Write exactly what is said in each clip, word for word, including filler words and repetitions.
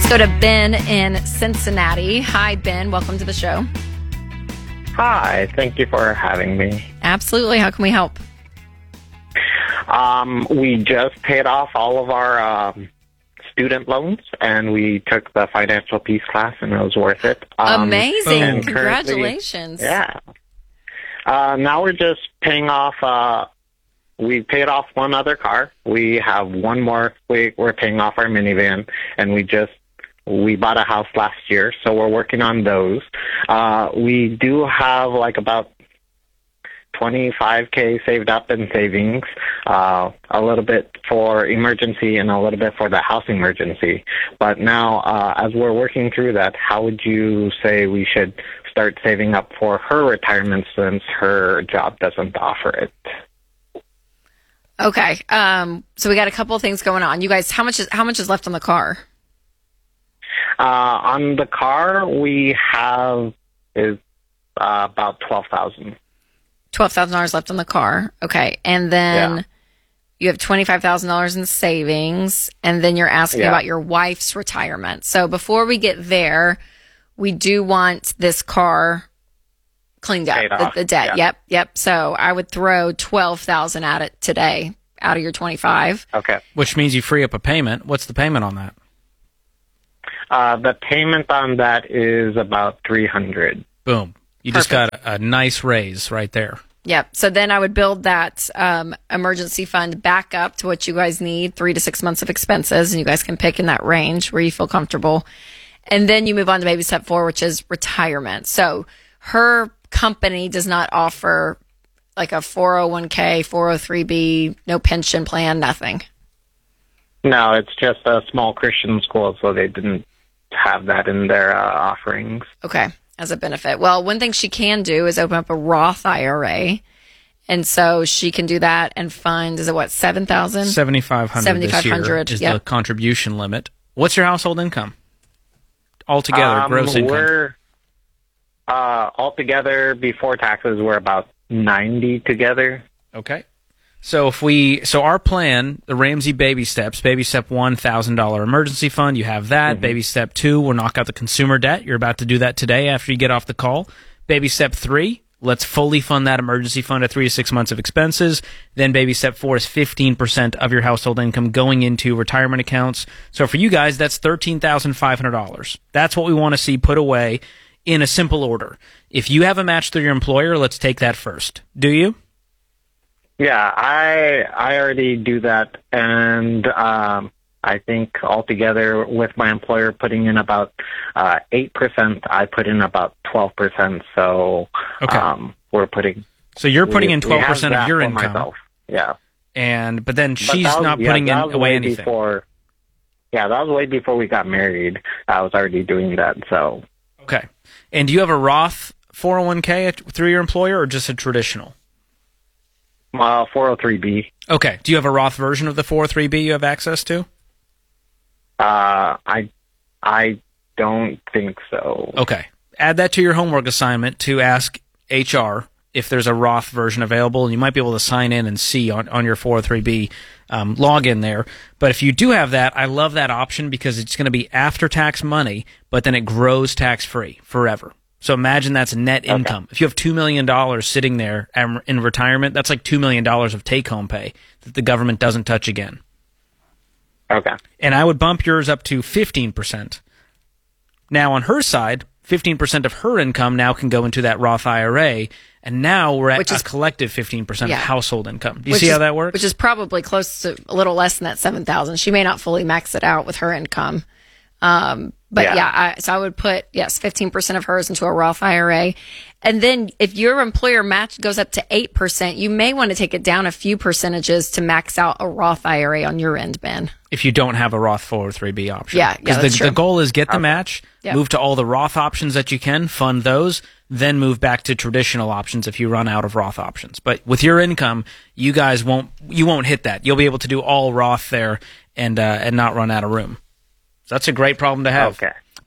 Go to Ben in Cincinnati. Hi, Ben. Welcome to the show. Hi. Thank you for having me. Absolutely. How can we help? Um, we just paid off all of our um, student loans, and we took the financial peace class, and it was worth it. Um, Amazing. Congratulations. Yeah. Uh, now we're just paying off, uh, we paid off one other car. We have one more. We, we're paying off our minivan, and we just We bought a house last year, so we're working on those. Uh, we do have like about twenty-five K saved up in savings, uh, a little bit for emergency and a little bit for the house emergency. But now, uh, as we're working through that, how would you say we should start saving up for her retirement since her job doesn't offer it? Okay. Um, so we got a couple of things going on. You guys, how much is, how much is left on the car? Uh, on the car, we have is uh, about twelve thousand. Twelve thousand dollars left on the car. Okay, and then Yeah. you have twenty five thousand dollars in savings, and then you're asking Yeah. about your wife's retirement. So before we get there, we do want this car cleaned up, Paid the, off. the debt. Yeah. Yep, yep. So I would throw twelve thousand at it today out of your twenty five. Okay. Which means you free up a payment. What's the payment on that? Uh, the payment on that is about three hundred. Boom. You just got a, a nice raise right there. Yep. So then I would build that um, emergency fund back up to what you guys need, three to six months of expenses, and you guys can pick in that range where you feel comfortable. And then you move on to baby step four, which is retirement. So her company does not offer like a four oh one k, four oh three b, no pension plan, nothing. No, it's just a small Christian school, so they didn't have that in their uh, offerings. Okay, as a benefit. Well, one thing she can do is open up a Roth I R A. And so she can do that and fund, is it what, seven thousand dollars? seventy-five hundred dollars this year seventy-five hundred, is yep. the contribution limit. What's your household income? Altogether, Um, gross income. We're, uh, altogether, before taxes, we're about ninety together. Okay. So if we, so our plan, the Ramsey baby steps, baby step one, one thousand dollars emergency fund, you have that. Mm-hmm. Baby step two, we'll knock out the consumer debt. You're about to do that today after you get off the call. Baby step three, let's fully fund that emergency fund at three to six months of expenses. Then baby step four is fifteen percent of your household income going into retirement accounts. So for you guys, that's thirteen thousand five hundred dollars. That's what we want to see put away in a simple order. If you have a match through your employer, let's take that first. Do you? Yeah, I I already do that, and um, I think altogether with my employer putting in about uh, eight percent, I put in about twelve percent, so Okay. um, we're putting... So you're putting we- in we twelve have percent of that your for income. myself. Yeah. And but then But she's that was- not yeah, putting that in was away way anything. Before, yeah, that was way before we got married. I was already doing that, so... Okay. And do you have a Roth four oh one k at- through your employer or just a traditional? Uh, four oh three b. Okay. Do you have a Roth version of the four oh three b you have access to? Uh, I, I don't think so. Okay. Add that to your homework assignment to ask H R if there's a Roth version available, and you might be able to sign in and see on, on your four oh three b um, login there. But if you do have that, I love that option because it's going to be after-tax money, but then it grows tax-free forever. So imagine that's net Okay. income. If you have two million dollars sitting there um, in retirement, that's like two million dollars of take-home pay that the government doesn't touch again. Okay. And I would bump yours up to fifteen percent. Now, on her side, fifteen percent of her income now can go into that Roth I R A, and now we're at Which is- a collective fifteen percent Yeah. of household income. Do you Which see is- how that works? Which is probably close to a little less than that seven thousand. She may not fully max it out with her income. Um, but yeah, Yeah. I, so I would put, yes, fifteen percent of hers into a Roth I R A. And then if your employer match goes up to eight percent, you may want to take it down a few percentages to max out a Roth I R A on your end, Ben. if you don't have a Roth four oh three b option. Yeah, yeah, Because that's the, true. the goal is get the match, Yeah. move to all the Roth options that you can, fund those, then move back to traditional options if you run out of Roth options. But with your income, you guys won't you won't hit that. You'll be able to do all Roth there and uh, and not run out of room. So that's a great problem to have. Okay.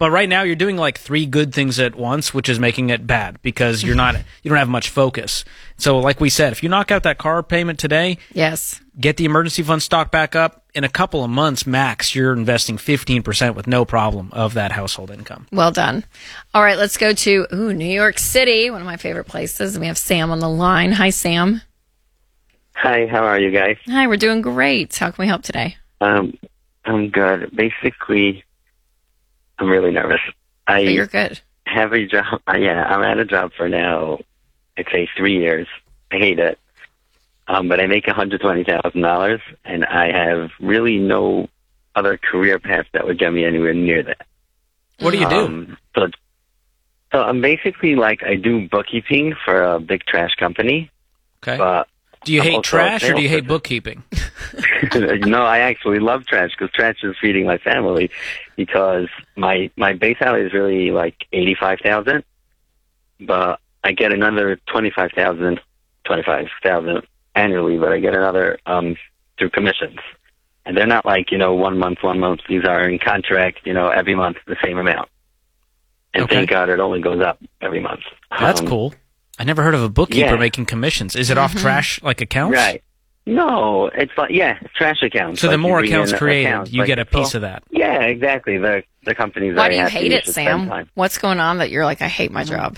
But right now you're doing like three good things at once, which is making it bad because you're not you don't have much focus. So like we said, if you knock out that car payment today, yes, get the emergency fund stock back up, in a couple of months max, you're investing fifteen percent with no problem of that household income. Well done. All right, let's go to ooh, New York City, one of my favorite places. And we have Sam on the line. Hi, Sam. Hi, how are you guys? Hi, we're doing great. How can we help today? Um, I'm good. Basically, I'm really nervous. I But you're good. have a job. Uh, yeah, I'm at a job for now, I'd say three years. I hate it. Um, but I make one hundred twenty thousand dollars, and I have really no other career path that would get me anywhere near that. What do you do? Um, so, so I'm basically like, I do bookkeeping for a big trash company. Okay. But do you I'm hate also a trash or do you hate salesperson. bookkeeping? No, I actually love trash because trash is feeding my family. Because my my base salary is really like eighty five thousand, but I get another twenty five thousand, twenty five thousand annually. But I get another um through commissions, and they're not like you know one month, one month. These are in contract, you know, every month the same amount. And Okay. thank God it only goes up every month. That's Um, cool. I never heard of a bookkeeper yeah. making commissions. Is it off trash like accounts? Right. No, it's like, yeah, trash accounts. So the Like, you more bring accounts in created, accounts, you like get a it's all- piece of that. Yeah, exactly. The the company's Why very do you happy hate you it, should spend Sam? time. What's going on that you're like, I hate my job?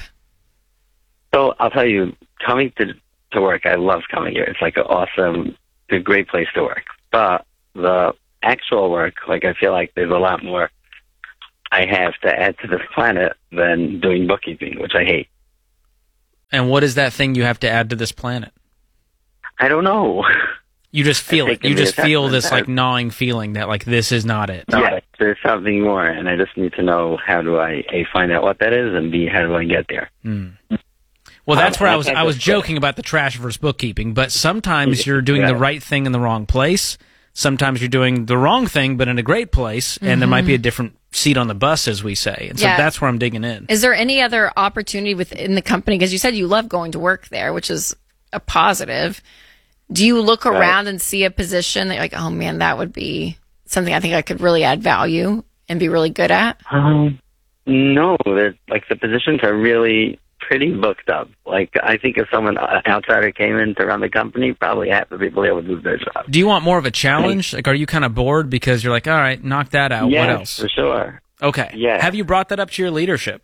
So I'll tell you, coming to to work, I love coming here. It's like an awesome, it's a great place to work. But the actual work, like I feel like there's a lot more I have to add to this planet than doing bookkeeping, which I hate. And what is that thing you have to add to this planet? I don't know. You just feel it. taken You the just feel assessment this like test. gnawing feeling that like this is not it. Yeah, there's something more, and I just need to know how do I A, find out what that is, and B, how do I get there? Well, that's Um, where I I was. can't I was just say- joking about the trash versus bookkeeping, but sometimes you're doing the Right. right thing in the wrong place. Sometimes you're doing the wrong thing, but in a great place, and there might be a different seat on the bus, as we say. And so Yeah. that's where I'm digging in. Is there any other opportunity within the company? Because you said you love going to work there, which is a positive. Do you look Right. around and see a position that you're like, oh man, that would be something I think I could really add value and be really good at? Um, no, they're, like the positions are really pretty booked up. Like I think if someone uh, outsider came in to run the company, probably half the people there would lose their job. Do you want more of a challenge? Like, are you kind of bored because you're like, all right, knock that out. Yes, What else? for sure. Okay. Yeah. Have you brought that up to your leadership?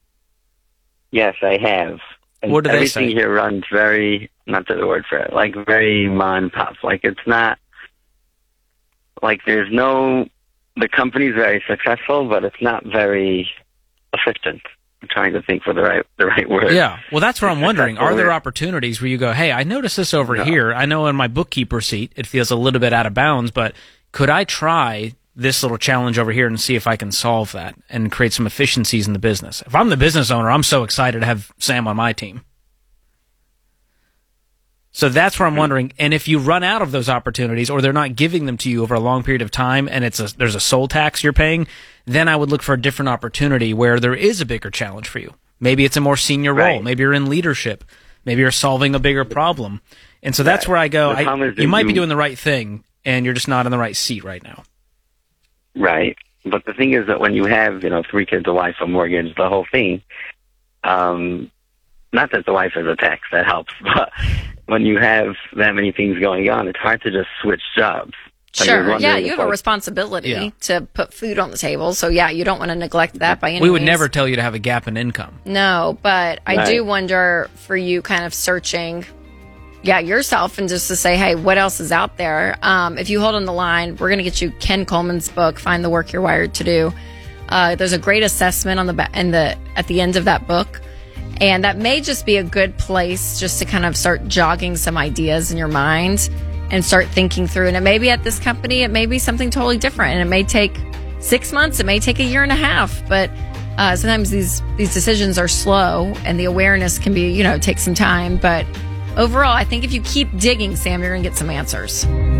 Yes, I have. And What do they everything say? here runs very, not the word for it, like very mom and pop. Like it's not, like there's no, the company's very successful, but it's not very efficient. I'm trying to think for the right, the right word. Yeah. Well, that's where I'm wondering. Are there Successful. opportunities where you go, hey, I noticed this over No. here. I know in my bookkeeper seat it feels a little bit out of bounds, but could I try this little challenge over here and see if I can solve that and create some efficiencies in the business? If I'm the business owner, I'm so excited to have Sam on my team. So that's where I'm wondering. And if you run out of those opportunities or they're not giving them to you over a long period of time and it's a, there's a soul tax you're paying, then I would look for a different opportunity where there is a bigger challenge for you. Maybe it's a more senior role. Right. Maybe you're in leadership. Maybe you're solving a bigger problem. And so that's Right. where I go, The I, problem is you that might be you- doing the right thing and you're just not in the right seat right now. Right. But the thing is that when you have, you know, three kids, a wife, a mortgage, the whole thing, um, not that the wife is a tax, that helps, but when you have that many things going on, it's hard to just switch jobs. Like, I was Sure. Yeah, wondering you if, have a like, responsibility Yeah. to put food on the table. So yeah, you don't want to neglect that by any We would means. never tell you to have a gap in income. No, but I do Right. wonder for you kind of searching, yeah, yourself and just to say, hey, what else is out there? Um, if you hold on the line, we're going to get you Ken Coleman's book, Find the Work You're Wired to Do. Uh, there's a great assessment on the ba- in the at the end of that book. And that may just be a good place just to kind of start jogging some ideas in your mind and start thinking through. And it may be at this company, it may be something totally different. And it may take six months, it may take a year and a half. But uh, sometimes these, these decisions are slow and the awareness can be, you know, take some time. But overall, I think if you keep digging, Sam, you're going to get some answers.